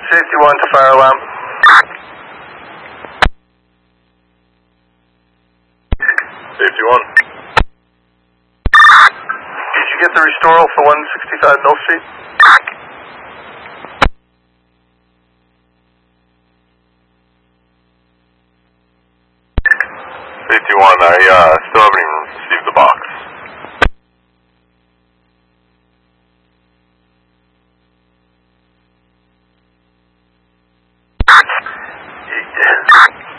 Safety 1 to fire alarm. Safety 1. Did you get the restoral for 165 Mill Street? Safety 1, I still haven't even